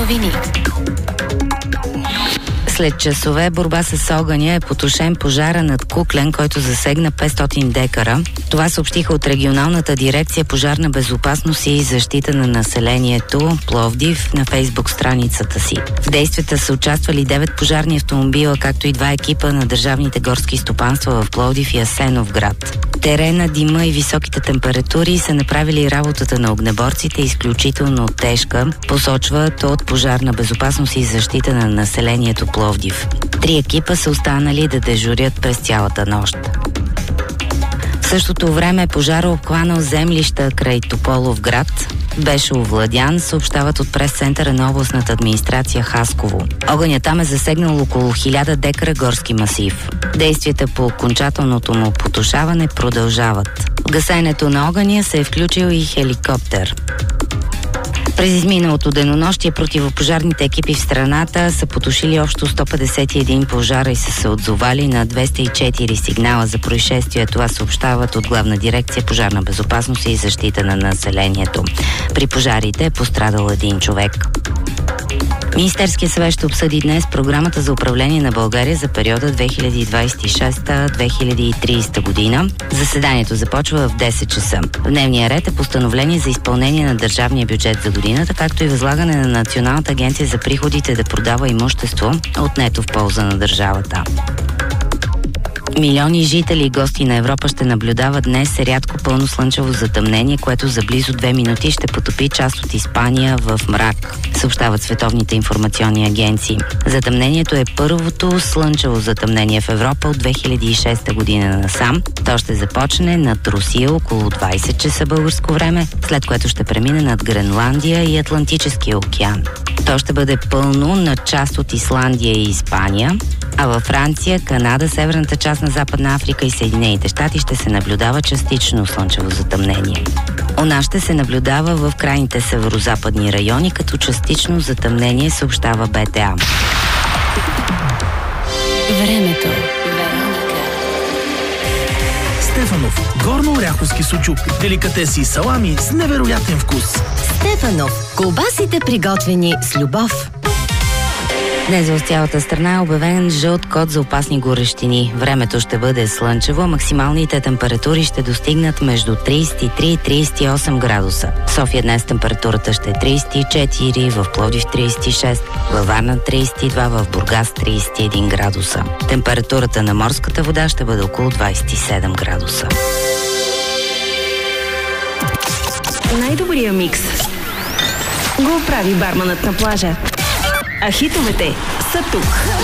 новини. След часове борба с огъня е потушен пожара над Куклен, който засегна 500 декара. Това съобщиха от регионалната дирекция пожарна безопасност и защита на населението Пловдив на фейсбук страницата си. В действията са участвали 9 пожарни автомобила, както и 2 екипа на държавните горски стопанства в Пловдив и Асеновград. Терена, дима и високите температури са направили работата на огнеборците изключително тежка, посочват от пожарна безопасност и защита на населението Пловдив. 3 екипа са останали да дежурят през цялата нощ. В същото време пожара обхванал землища край Тополовград. Беше овладян, съобщават от прес-центъра на областната администрация Хасково. Огънят там е засегнал около 1000 декара горски масив. Действията по окончателното му потушаване продължават. В гасенето на огъня се е включил и хеликоптер. През изминалото денонощие противопожарните екипи в страната са потушили общо 151 пожара и са се отзовали на 204 сигнала за происшествия. Това съобщават от Главна дирекция пожарна безопасност и защита на населението. При пожарите е пострадал 1 човек. Министерският съвет ще обсъди днес програмата за управление на България за периода 2026-2030 година. Заседанието започва в 10 часа. В дневния ред е постановление за изпълнение на държавния бюджет за годината, както и възлагане на Националната агенция за приходите да продава имущество, отнето в полза на държавата. Милиони жители и гости на Европа ще наблюдават днес рядко пълно слънчево затъмнение, което за близо 2 минути ще потопи част от Испания в мрак, съобщават световните информационни агенции. Затъмнението е първото слънчево затъмнение в Европа от 2006 година насам. То ще започне над Русия около 20 часа българско време, след което ще премине над Гренландия и Атлантическия океан. То ще бъде пълно на част от Исландия и Испания, а във Франция, Канада, северната част на Западна Африка и Съединените щати ще се наблюдава частично слънчево затъмнение. Она ще се наблюдава в крайните северо-западни райони, като частично затъмнение, съобщава БТА. Времето. Стефанов. Горно-оряховски сучук. Деликатеси и салами с невероятен вкус. Стефанов. Колбасите приготвени с любов. Днес в цялата страна е обявен жълт код за опасни горещини. Времето ще бъде слънчево, максималните температури ще достигнат между 33 и 38 градуса. В София днес температурата ще е 34, в Пловдив 36, във Варна 32, в Бургас 31 градуса. Температурата на морската вода ще бъде около 27 градуса. Най-добрия микс го прави барманът на плажа. А хитовете са тук.